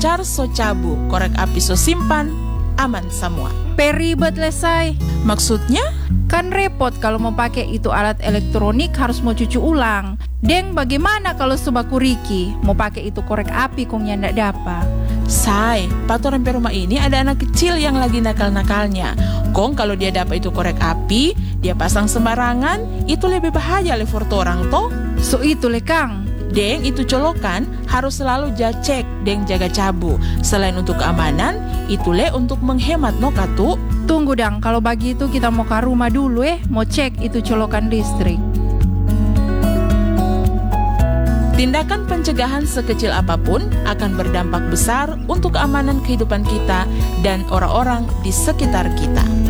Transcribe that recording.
charge so cabu, korek api so simpan, aman semua. Peribet lesai. Maksudnya? Kan repot kalau mau pakai itu alat elektronik harus mau cuci ulang. Deng, bagaimana kalau sobaku Riki mau pakai itu korek api kong yang ndak dapat? Say, patoran pe rumah ini ada anak kecil yang lagi nakal-nakalnya. Kong kalau dia dapat itu korek api, dia pasang sembarangan, itu lebih bahaya le for torang toh. So itu le Kang. Deng, itu colokan harus selalu cek deng jaga cabu. Selain untuk keamanan, itu le untuk menghemat no katu. Tunggu dang, kalau begitu kita mau ke rumah dulu mau cek itu colokan listrik. Tindakan pencegahan sekecil apapun akan berdampak besar untuk keamanan kehidupan kita dan orang-orang di sekitar kita.